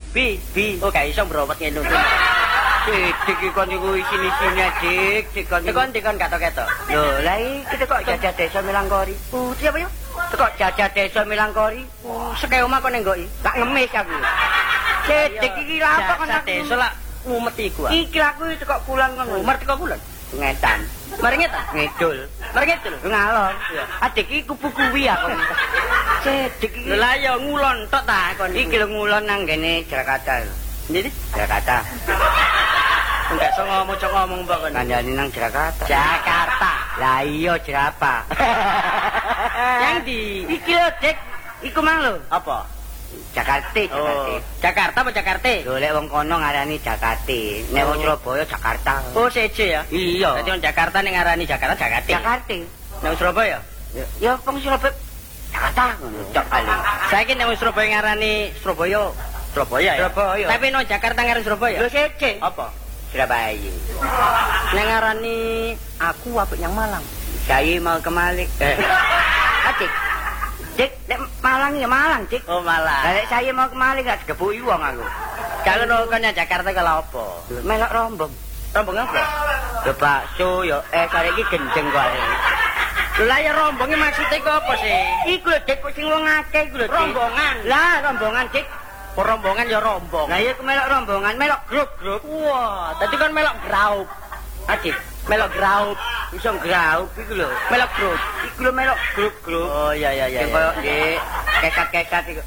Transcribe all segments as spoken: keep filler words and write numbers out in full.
bi bi oh gak iso mbrowet ngene lho dik iki kon iku isine-isine dik dik kon kon dik kon ketok-ketok lho lha iki kok jajah desa Milangkori oh siapa yo kok jajah desa Milangkori oh seke omah kok nenggoki tak ngemis aku dik iki lha apa kon desa lak ngumeti ku iki aku teko kulon ngono umur teko kulon ngetan mari ngetan ngidul mari ngidul ngalor adik iki kupu kuwi aku dik iki lha ya ngulon tok ta kon iki lho ngulon nang ngene Jakarta ndi Jakarta enggak so ngomong cok ngomong mbak kan kandhane nang Jakarta Jakarta lah iya jerapa yang di iki lho dik iku mang lho apa Jakarta Jakarta oh. Jakarta apa Jakarta lho lek wong kono ngarani Jakarta nek wong Surabaya Jakarta oh seje ya iya dadi wong Jakarta ning ngarani Jakarta Jakarta Jakarta nek Surabaya ya wong Surabaya Jakarta ngono cok kali saiki nek wong Surabaya ngarani Surabaya Surabaya ya Surabaya tapi no Jakarta ngarani Surabaya lho seje apa Surabaya. Nek ngarani aku apik yang Malang. Saya mau ke Malik. Eh. Adik. Dik, nek Malang ya Malang, Dik. Oh, Malang. Lah saya mau ke Malik gak digebuki wong aku. Kalau no kan Jakarta kalau apa? Melok rombong. Rombong apa? Lho bakso ya eh kare iki gendeng kok. Lho lah ya rombonge maksudnya kok apa sih? Iku lho Dik sing wong akeh iku lho. Rombongan. Lah rombongan Dik. Rombongan ya rombong. Lah iya ku melok rombongan, melok grup-grup. Wah, tadi kan melok graup. Adik, melok graup. Iso graup iku lho. Melok grup. Iku lho melok grup-grup. Oh iya iya iya. Sing koyo nggih kekat-kekat iku.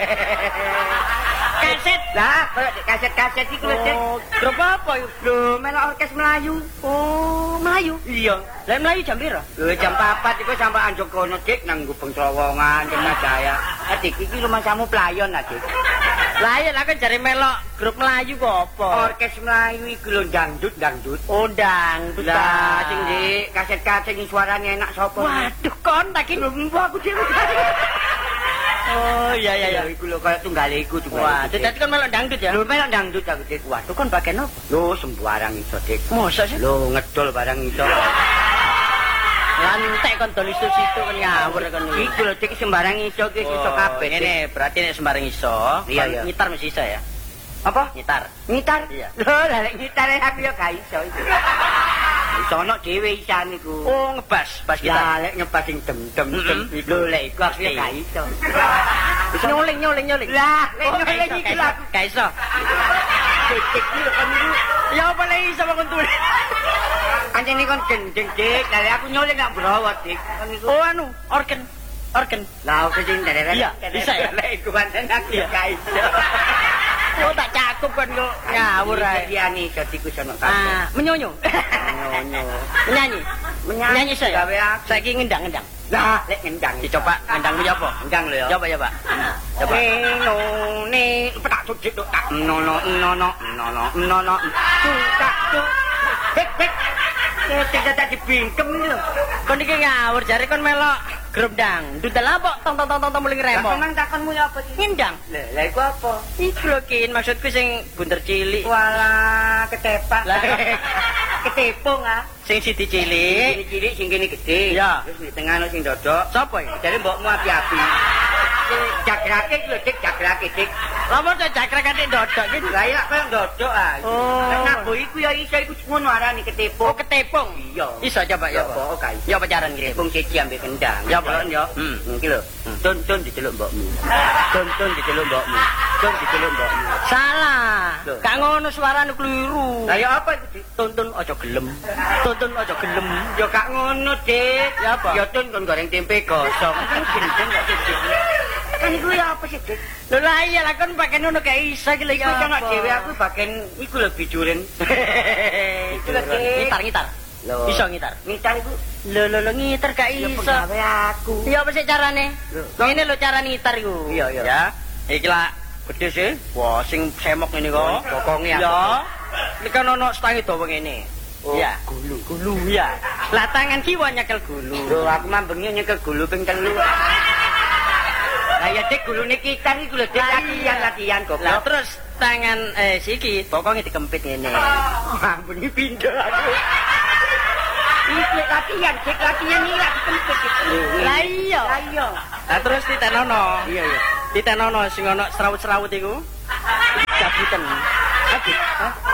Kaset. Lah, koyo kaset-kaset iku lho, Dik. Oh, grup apa iku? Lho, melok orkes Melayu. Oh, Melayu. Iya. Lah Melayu jam piro? Lho jam papat iku sampe anjuk kono, Dik, nang Gubeng Trowongan, Kena Jaya. Adik, iki rumahmu playon, Adik. Lah ya kan jare melok grup Melayu kok apa? Orkes Melayu iku lho dangdut dangdut. Oh dangdut. Lah sing di kaset-kaset sing suarane enak sapa? Waduh kon tak iki lho aku dhewe. Oh iya iya iya iku lho kaya tunggale iku juga. Wah, dadi kan melok dangdut ya? Lho melok dangdut aku Dik. Waduh kon bagian apa? Lho sembarang iso Dik. Mosok sih? Lho ngedol barang iso. Lantek kon dol iso-iso kan ngawur kon iki. Iku lho Dik sembarang iso ki iso kabeh. Ngene berarti nek sembarang iso, iya ngitar mesti iso ya. Apa? Ngitar. Ngitar? Iya. Lho lah lek ngitar aku ya gak iso iki. Iso ono dhewe isan iku. Oh ngebas, bas gitar. Ya lek ngebas sing dem-dem lho lek iku aku ya gak iso. Iso nyoling nyoling nyoling. Lah, lek nyoling iki lho aku gak iso. Dik iki lho kan iku. Ya apa lek iso kon tulis. Anjene kon gendeng Dik, dari aku nyolek gak berawat Dik. Oh anu, organ. Organ. Lah oke sing derek. Iya, bisa ya. Lek iku pancen aku gak iso. Oh tak cakup kan kok ngawur ae. Diani dadi ku sono kabeh. Ah, menyonyo. Menyonyo. Menyanyi. Menyanyi saya. Gawe aku. Saiki ngendang-ngendang. Lah, lek ngendang. Dicoba ngendangmu ya apa? Ngendang lho ya. Coba ya, Pak. Coba. No ne petak tudik tak. No no no no no no no. Tak tak. Hek hek. Tidak tak dibingkem iki lho. Kon iki ngawur jare kon melok grup dangdut lha apa tong tong tong tong muling remo. Lah takonmu ya apa iki? Ngendang. Lah lha iku apa? Iku lho Kin, maksudku sing bunder cilik. Walah, ketepak. Lah ketepung ah. Sing siji cilik, sing cilik sing kene gede. Terus di tengah ono sing dodok. Sopo iki? Jare mbokmu api-api. Jagrake iki lho Dik, jagrake Dik. Lah mau jagrake nek dodok iki. Lah iya koyo dodok ah. Nek nabu iku ya iso iku ngono arane ketepung. Oh, ketepung. Iya. Iso coba ya. Apa gak iso. Ya apa carane ketepung siji ambek kendang. Ya apa ya. Hmm, iki lho. Tun-tun diceluk mbokmu. Tun-tun diceluk mbokmu. Tun diceluk mbokmu. Salah. Gak ngono suarane kliru. Lah ya apa iku Dik? Tun-tun aja gelem. Tun-tun aja gelem. Ya gak ngono Dik. Ya apa? Ya tun kon goreng tempe gosong. Gendeng kok siji. Kan iku ya apa sih, Dik? Lho lah iya lah kan pakai ngono kayak iso iki lho ya. Iku kan dhewe aku bagian iku lho bijuren. Iku lho ngitar-ngitar. Lho. Iso ngitar. Ngitar iku lho lho lho ngitar gak iso. Ya pegawe aku. Ya apa sih carane? Ngene lho cara ngitar iku. Iya iya. Ya. Iki lah gede sih. Wah, sing semok ngene kok. Bokonge aku. Ya. Iki kan ono stange dawa ngene. Iya. Gulu. Gulu ya. Lah tangan kiwa nyekel gulu. Lho aku mambengi nyekel gulu ping telu. Lah ya Dik gulune kitar iku lho Dik latihan-latihan kok. Lah terus tangan eh siki pokoke dikempit ngene. Ampun iki pindho aku. Iki latihan, Dik latihan iki lagi dikempit iki. Lah iya. Lah iya. Lah terus ditenono. Iya iya. Ditenono sing ono serawut-serawut iku.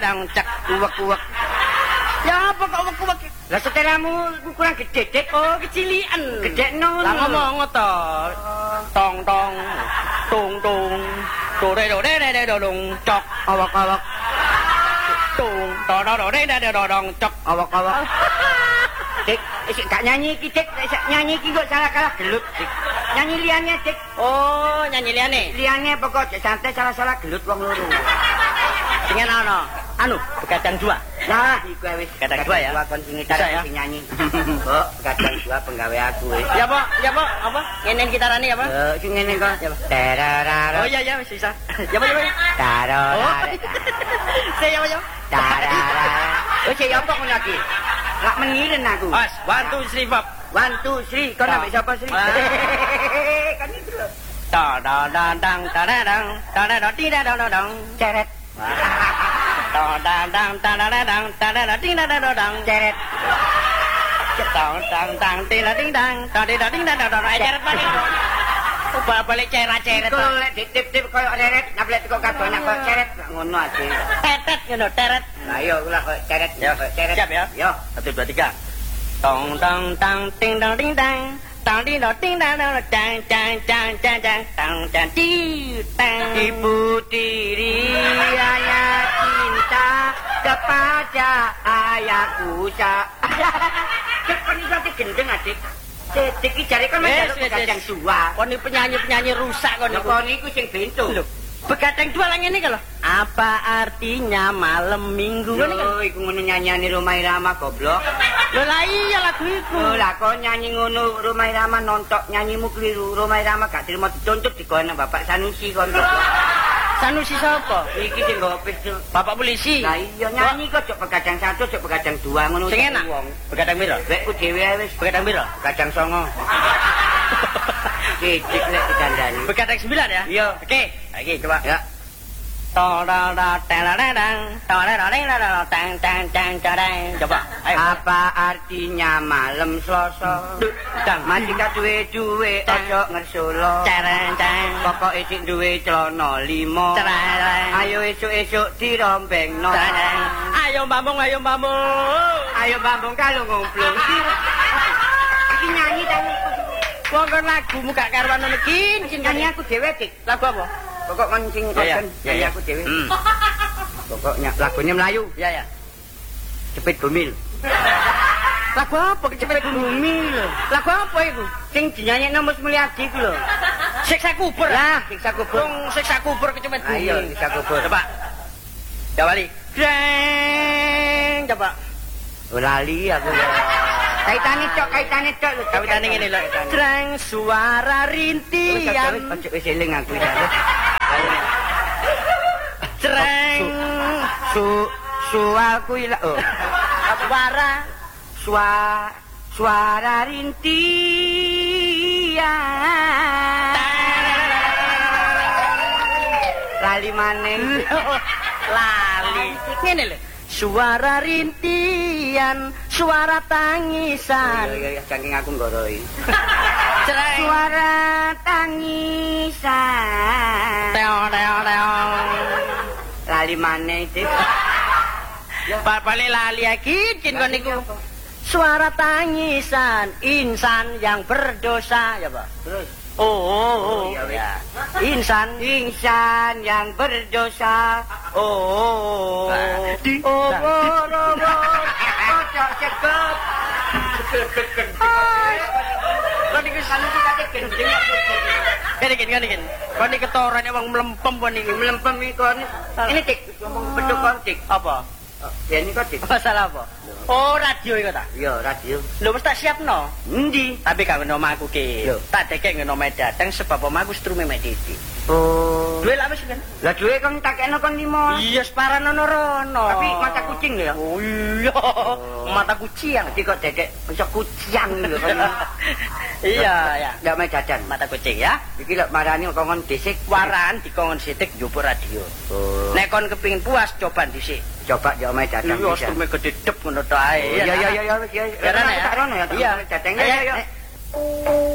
dang cek uwek-uwek. Ya apa kok uwek-uwek? Lah setelamu kurang gede, Dik. Oh, kecilian. Gedekno. Lah ngomong to. Tong tong tung tung. Dore dore dore dong cok Awak-awak. tung dore dore dore dong cok Awak-awak. Dik, isik gak nyanyi iki, Dik. Isik nyanyi iki kok salah kalah gelut, Dik. Nyanyi liane, Dik. Oh, nyanyi liane. Liane pokok santai salah-salah gelut wong loro. Sing ana anu, begadang dua. Nah, iku wis Begadang dua ya. Kon sing gitar Bisa ya? sing nyanyi. Kok begadang dua penggawe aku wis. Ya, Pak. Ya, Pak. Apa? Ngenen gitarane ya, Pak? Eh, sing ngene kok. Tararara. Oh iya ya, wis bisa. Ya, Pak, ya, Pak. Tararara. Oh. Saya apa ya? Tararara. Oh, sik apa ngono iki? Lak mengiren aku. Mas, one two three pop. One, two, three. Kau nak siapa, Sri? Kan itu loh. Da da da dang da da dang da da da di da da da dang. Ceret. Da da dang da da da dang da da da di da da da dang. Ceret. Dang dang dang di da ding dang da di da ding da da da. Ceret balik. Ubah balik ceret-ceret. Kalau lek ditip-tip koyo ceret, nablek kok kadonak kok ceret ngono aja. Tetet ngono, teret. Lah iya lah kok ceret Ya, ceret. siap ya. Yo. Satu dua tiga. Tong tong tang ting dong ding dang. Tang ding dong ding dang dang dang dang dang dang dang dang dang di dang. Ibu tiri hanya cinta kepada ayahku sa. Cepat ini berarti gendeng adik. Dik iki jare kan menjaluk begadang dua. Kon iki penyanyi-penyanyi rusak kon Lho niku. kon niku sing bento. Lho, begadang dua lang ngene iki lho. Apa artinya malam minggu ngene kan? Lho iku ngono nyanyiane Roma Irama goblok. Lho lah iya lagu iku. Lho lah kok nyanyi ngono Roma Irama nontok nyanyimu keliru. Roma Irama gak terima dituntut digono Bapak Sanusi kon. Sanusi sapa? Iki sing nggo pis. Bapak polisi. Lah iya nyanyi kok cok begadang satu cok begadang dua ngono. Sing enak. Begadang piro? Wekku dhewe ae wis Begadang piro? begadang songo. Cicik lek dikandani. Begadang sembilan ya? Iya. Oke, iki coba. Ya. To da da tang da dang, to da da ding da da tang tang tang dang. Coba. Ayo. Apa artinya malam Selasa? Dang. Masih gak duwe-duwe ojo ngersula. Carang tang. Pokoke sing duwe celana lima. Carang. Ayo esuk-esuk dirombengno. Carang. Ayo mbambung, ayo mbambung. Ayo bambung kalau ngomplung. Iki nyanyi ta. Wong kon lagumu gak karuan ngono iki. Nyanyi aku dhewe, Dik. Lagu apa? Pokok kon sing Ya, ya. kon Ya, nyanyi ya. aku dhewe. Hmm. Pokoknya lagunya Melayu. Ya ya. Cepet bumil. Lagu apa kecepet bumi lho? Lagu apa iku? Sing dinyanyekno Mus Mulyadi ku lho. Siksa kubur. Lah, siksa kubur. Wong siksa kubur kecepet bumi. Ayo siksa kubur. Coba. Ya balik. Deng. Coba. Lali aku ya. Kaitane cok, kaitane cok lho. Kawitane ngene lho. Dreng suara Wis rintian. wis wis eling aku ya. Su suara kuwi oh. Suara suara suara rintian. Lali maneh. Lali. Ngene lho. Suara rintian, suara tangisan. Ya ya saking aku nggoroi. Suara tangisan. Teong teong teong. Lali maneh iki. Balik lali lagi jin kon niku. Suara tangisan insan yang berdosa ya, Pak. Terus oh, oh, oh. ya, ya. Insan insan yang berdosa. oh, oh, oh. Di oh, oh, oh, kocok cekep. Kon niku sanu kate gendeng. Kene kene kene kene. Kon niku ketorane wong mlempem kon niku Melempem iki kon. Ini Dik, ngomong beduk kon Dik. apa? Ya ini kok Dik. Masalah apa? Oh, radio iku ta? Iya, radio. Lho wis tak siapno. Endi? Tapi gak ngene omahku ki. Lho. Tak dekek ngene omah dateng sebab omahku strume mek titik. Oh. Duwe lak wis kan? Lah duwe kon tak kena kon limo. Iya, separanono rono. Tapi mata kucing lho ya. Oh iya. Mata kucing. Jadi kok dedek iso kucing lho kon. Iya, ya. Ndak mau jajan. Mata kucing ya. Iki lek marani kongon dhisik Waran dikongkon sithik njupuk radio. Oh. Nek kon kepengin puas coba dhisik. Coba yo omahe jajan. Iya, strume gede dep ngono to ae. Iya iya iya iya. Jarane ya. Iya. Iya. Jajan ya ya.